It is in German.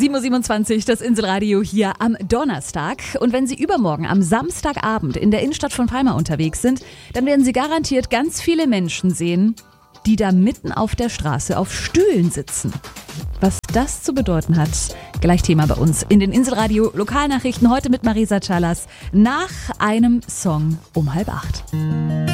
7.27 Uhr, das Inselradio hier am Donnerstag. Und wenn Sie übermorgen am Samstagabend in der Innenstadt von Palma unterwegs sind, dann werden Sie garantiert ganz viele Menschen sehen, die da mitten auf der Straße auf Stühlen sitzen. Was das zu bedeuten hat, gleich Thema bei uns in den Inselradio Lokalnachrichten. Heute mit Marisa Chalas nach einem Song um 7:30.